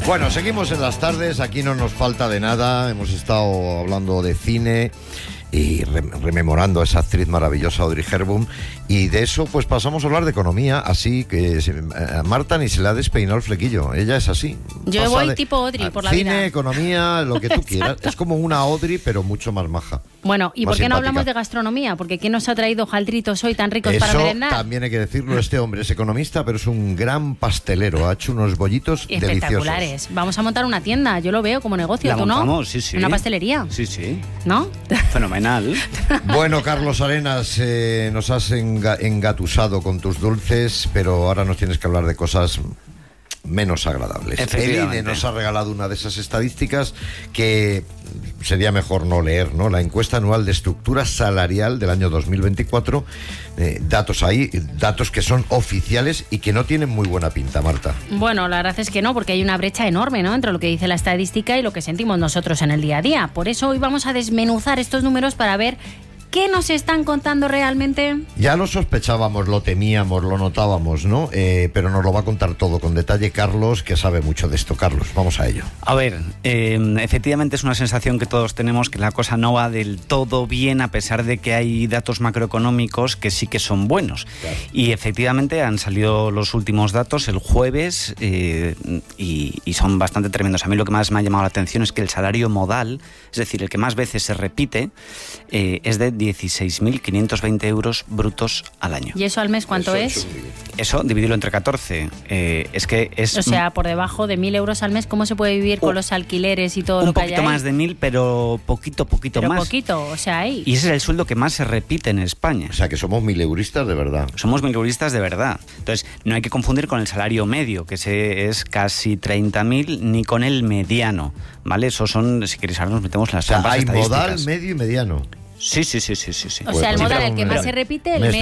Bueno, seguimos en las tardes, aquí no nos falta de nada, hemos estado hablando de cine y rememorando a esa actriz maravillosa Audrey Hepburn, y de eso pues pasamos a hablar de economía, así que a Marta ni se le ha despeinado el flequillo, ella es así. Yo voy tipo Audrey por la vida. Cine, economía, lo que tú quieras, es como una Audrey pero mucho más maja. Bueno, ¿y más por qué no simpática. hablamos de gastronomía? Porque ¿quién nos ha traído hojaldritos hoy tan ricos para merendar? También hay que decirlo, este hombre es economista, pero es un gran pastelero, ha hecho unos bollitos espectaculares. deliciosos. Vamos a montar una tienda, yo lo veo como negocio, La ¿tú no? montamos, sí, sí. Una pastelería. Sí, sí. ¿No? Fenomenal. Bueno, Carlos Arenas, nos has engatusado con tus dulces, pero ahora nos tienes que hablar de cosas menos agradables. Eline nos ha regalado una de esas estadísticas que sería mejor no leer, ¿no? La encuesta anual de estructura salarial del año 2024, datos ahí, datos que son oficiales y que no tienen muy buena pinta, Marta. Bueno, la verdad es que no, porque hay una brecha enorme, ¿no?, entre lo que dice la estadística y lo que sentimos nosotros en el día a día. Por eso hoy vamos a desmenuzar estos números para ver ¿qué nos están contando realmente? Ya lo sospechábamos, lo temíamos, lo notábamos, ¿no? Pero nos lo va a contar todo con detalle Carlos, que sabe mucho de esto. Carlos, vamos a ello. A ver, efectivamente es una sensación que todos tenemos, que la cosa no va del todo bien, a pesar de que hay datos macroeconómicos que sí que son buenos. Claro. Y efectivamente han salido los últimos datos el jueves y son bastante tremendos. A mí lo que más me ha llamado la atención es que el salario modal, es decir, el que más veces se repite, es de 16.520 euros brutos al año. ¿Y eso al mes cuánto es? Eso, dividirlo entre 14. Es que es... O sea, por debajo de 1.000 euros al mes, ¿cómo se puede vivir con los alquileres y todo lo que hay ahí? Un poquito más de 1.000, pero poquito más. Poquito, o sea, ahí. Y ese es el sueldo que más se repite en España. O sea, que somos 1.000euristas de verdad. Somos 1.000euristas de verdad. Entonces, no hay que confundir con el salario medio, que ese es casi 30.000, ni con el mediano, ¿vale? Eso son, si queréis, ahora nos metemos las trampas estadísticas. Hay modal, medio y mediano. Sí. O sea, el modal, el que más se repite, el medio.